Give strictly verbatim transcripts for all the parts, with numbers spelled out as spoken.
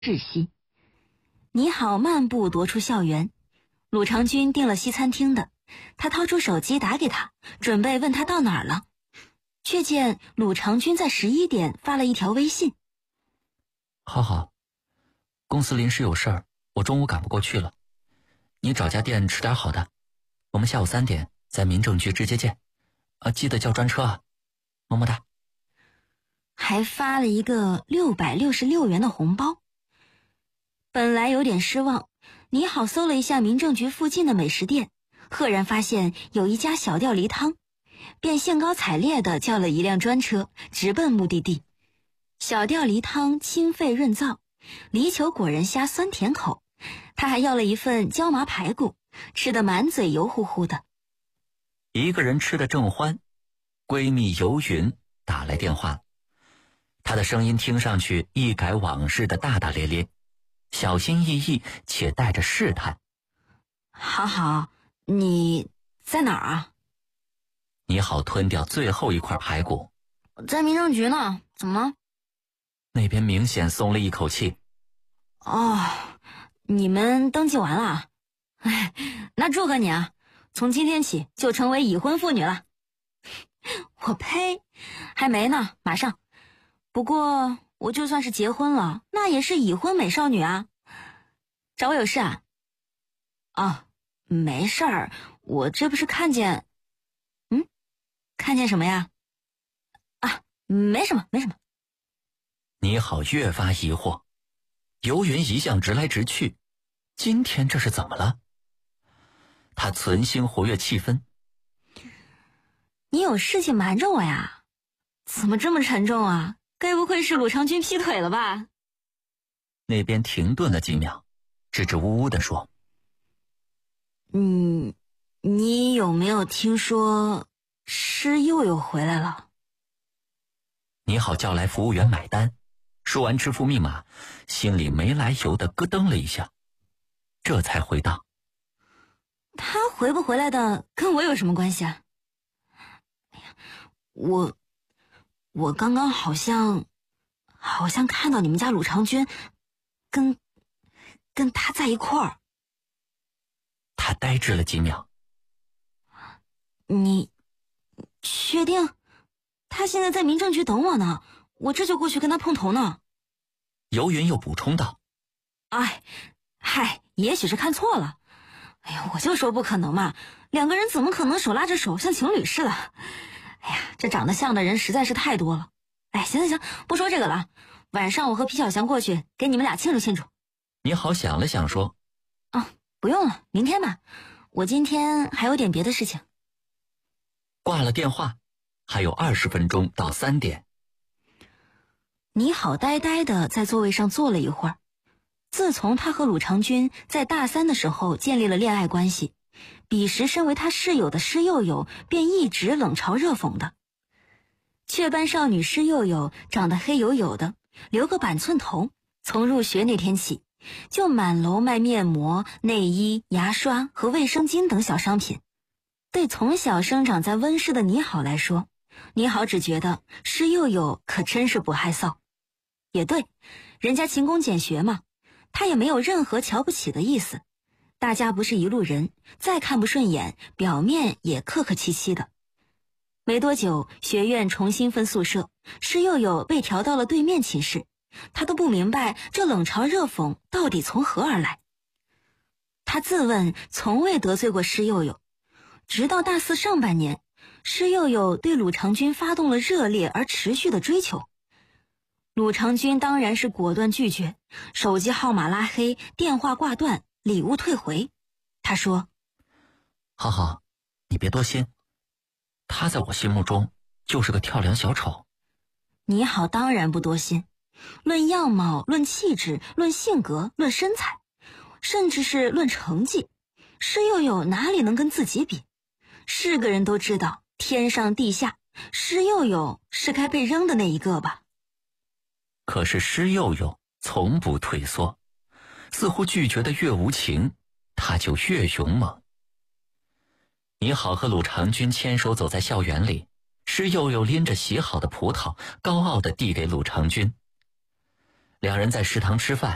窒息。你好漫步踱出校园，鲁长军订了西餐厅的，他掏出手机打给他，准备问他到哪儿了，却见鲁长军在十一点发了一条微信： 好好，公司临时有事儿，我中午赶不过去了，你找家店吃点好的，我们下午三点在民政局直接见，啊，记得叫专车啊，么么哒。 还发了一个六百六十六元的红包。本来有点失望，你好搜了一下民政局附近的美食店，赫然发现有一家小吊梨汤，便兴高采烈地叫了一辆专车，直奔目的地。小吊梨汤清肺润燥，梨球果仁虾酸甜口，他还要了一份椒麻排骨，吃得满嘴油乎乎的。 一个人吃得正欢，闺蜜游云打来电话，她的声音听上去一改往日的大大咧咧，小心翼翼且带着试探。 好好，你在哪儿啊？ 你好吞掉最后一块排骨。 在民政局呢，怎么了？ 那边明显松了一口气。 哦，你们登记完了？哎，那祝贺你啊，从今天起就成为已婚妇女了。我呸，还没呢，马上。不过我就算是结婚了，那也是已婚美少女啊。找我有事啊？哦，没事儿，我这不是看见……嗯，看见什么呀？啊，没什么，没什么。 你好越发疑惑，游云一向直来直去，今天这是怎么了？他存心活跃气氛。 你有事情瞒着我呀？怎么这么沉重啊？该不会是鲁长军劈腿了吧？ 那边停顿了几秒，支支吾吾地说： 嗯，你有没有听说施佑佑回来了？ 你好叫来服务员买单，说完支付密码，心里没来由的咯噔了一下，这才回道： 他回不回来的跟我有什么关系啊？哎呀，我我刚刚好像好像看到你们家鲁长军跟跟他在一块儿。 他呆滞了几秒。 你确定？他现在在民政局等我呢，我这就过去跟他碰头呢。 游云又补充道： 哎，嗨，也许是看错了。哎呀，我就说不可能嘛，两个人怎么可能手拉着手像情侣似的？哎呀，这长得像的人实在是太多了。哎，行行行，不说这个了，晚上我和皮小祥过去给你们俩庆祝庆祝。 你好想了想说： 啊，不用了，明天吧，我今天还有点别的事情。 挂了电话，还有二十分钟到三点。 你好呆呆的在座位上坐了一会儿。自从他和鲁长军在大三的时候建立了恋爱关系，彼时身为他室友的施佑佑便一直冷嘲热讽的。雀斑少女施佑佑长得黑黝黝的，留个板寸头，从入学那天起就满楼卖面膜、内衣、牙刷和卫生巾等小商品。对从小生长在温室的你好来说，你好只觉得施佑佑可真是不害臊。也对，人家勤工俭学嘛，他也没有任何瞧不起的意思。大家不是一路人，再看不顺眼，表面也客客气气的。没多久，学院重新分宿舍，施佑佑被调到了对面寝室，他都不明白这冷嘲热讽到底从何而来。他自问从未得罪过施佑佑，直到大四上半年，施佑佑对鲁长军发动了热烈而持续的追求。鲁长军当然是果断拒绝，手机号码拉黑，电话挂断，礼物退回。他说： 好好，你别多心，他在我心目中就是个跳梁小丑。 你好当然不多心，论样貌，论气质，论性格，论身材，甚至是论成绩，施佑佑哪里能跟自己比？是个人都知道，天上地下，施佑佑是该被扔的那一个吧。 可是施佑佑从不退缩，似乎拒绝的越无情，他就越勇猛。你好和鲁长军牵手走在校园里，施佑佑拎着洗好的葡萄，高傲地递给鲁长军。两人在食堂吃饭，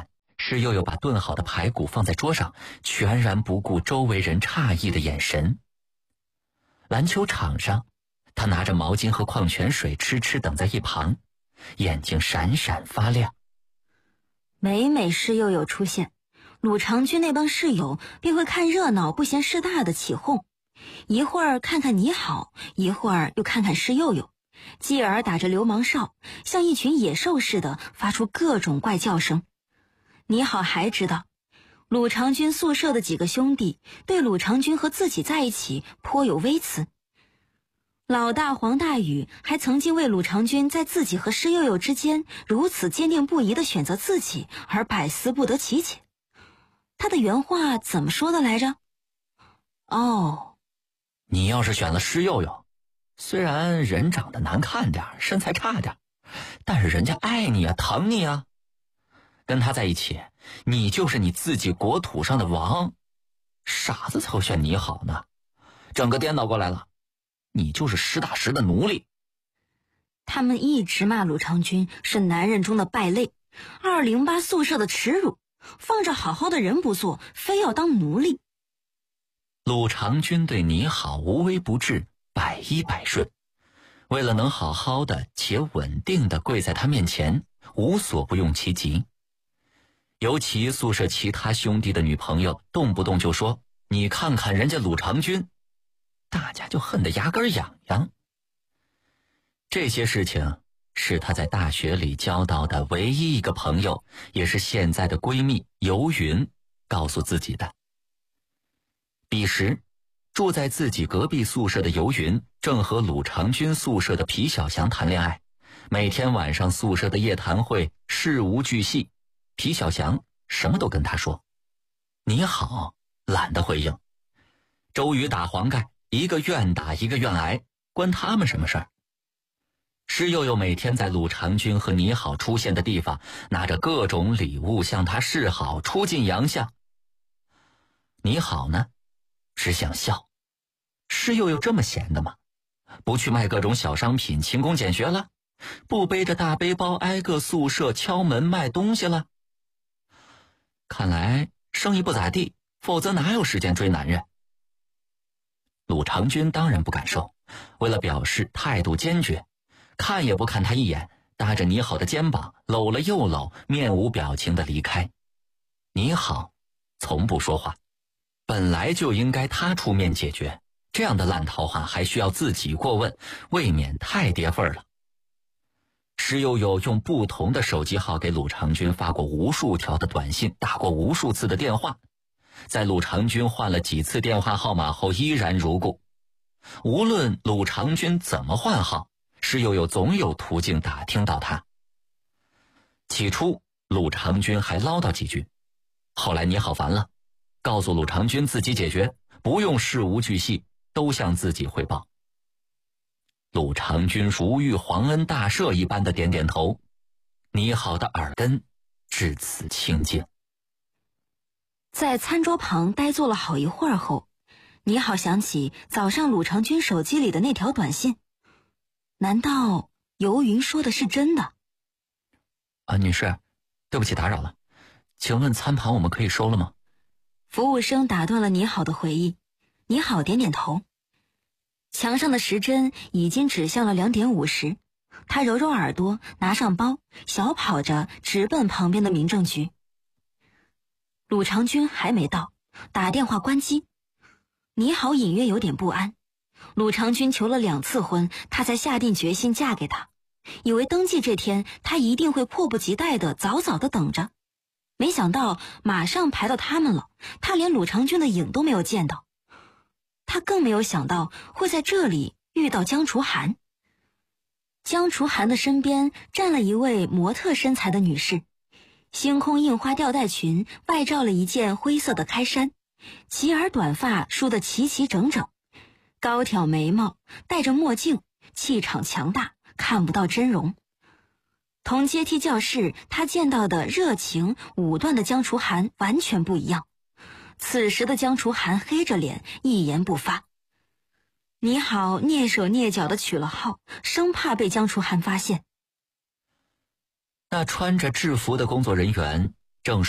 施佑佑把炖好的排骨放在桌上，全然不顾周围人诧异的眼神。篮球场上，他拿着毛巾和矿泉水痴痴等在一旁，眼睛闪闪发亮。 每每施佑佑出现，鲁长军那帮室友便会看热闹不嫌事大的起哄，一会儿看看你好，一会儿又看看施佑佑，继而打着流氓哨，像一群野兽似的发出各种怪叫声。你好还知道，鲁长军宿舍的几个兄弟对鲁长军和自己在一起颇有微词。老大黄大宇还曾经为鲁长军在自己和施佑佑之间如此坚定不移地选择自己而百思不得其解。他的原话怎么说的来着？哦， 你要是选了施佑佑，虽然人长得难看点，身材差点，但是人家爱你啊，疼你啊。跟他在一起，你就是你自己国土上的王。傻子才会选你好呢，整个颠倒过来了，你就是实打实的奴隶。 他们一直骂鲁长军是男人中的败类，二零八宿舍的耻辱，放着好好的人不做，非要当奴隶。 鲁长军对你好无微不至，百依百顺，为了能好好的且稳定的跪在他面前，无所不用其极。尤其宿舍其他兄弟的女朋友动不动就说你看看人家鲁长军，大家就恨得牙根痒痒。这些事情是他在大学里交到的唯一一个朋友，也是现在的闺蜜游云告诉自己的。彼时住在自己隔壁宿舍的游云正和鲁长军宿舍的皮小祥谈恋爱，每天晚上宿舍的夜谈会事无巨细，皮小祥什么都跟他说，你好懒得回应。周瑜打黄盖，一个愿打一个愿挨，关他们什么事儿？施佑佑每天在鲁长军和你好出现的地方，拿着各种礼物向他示好，出尽洋相。你好呢，只想笑。施佑佑这么闲的吗？不去卖各种小商品勤工俭学了？不背着大背包挨个宿舍敲门卖东西了？看来生意不咋地，否则哪有时间追男人？鲁长军当然不敢受，为了表示态度坚决，看也不看他一眼，搭着你好的肩膀搂了又搂，面无表情地离开。你好从不说话，本来就应该他出面解决，这样的烂桃花还需要自己过问，未免太跌份了。施佑佑用不同的手机号给鲁长军发过无数条的短信，打过无数次的电话，在鲁长军换了几次电话号码后依然如故。无论鲁长军怎么换号，施佑佑总有途径打听到他。起初鲁长军还唠叨几句，后来你好烦了，告诉鲁长军自己解决，不用事无巨细，都向自己汇报。鲁长军如遇皇恩大赦一般的点点头，你好的耳根至此清净。 在餐桌旁呆坐了好一会儿后，你好想起早上鲁长军手机里的那条短信，难道游云说的是真的？ 啊，女士，对不起打扰了，请问餐盘我们可以收了吗？ 服务生打断了你好的回忆，你好点点头。墙上的时针已经指向了两点五十，他揉揉耳朵，拿上包，小跑着直奔旁边的民政局。鲁长军还没到，打电话关机。你好隐约有点不安，鲁长军求了两次婚，他才下定决心嫁给他，以为登记这天他一定会迫不及待的早早的等着，没想到马上排到他们了，他连鲁长军的影都没有见到。他更没有想到会在这里遇到江楚涵。江楚涵的身边站了一位模特身材的女士，星空印花吊带裙外罩了一件灰色的开衫，齐耳短发梳得齐齐整整，高挑眉毛，戴着墨镜，气场强大，看不到真容。同阶梯教室他见到的热情武断的江楚涵完全不一样。此时的江楚涵黑着脸，一言不发。你好蹑手蹑脚地取了号，生怕被江楚涵发现。 那穿着制服的工作人员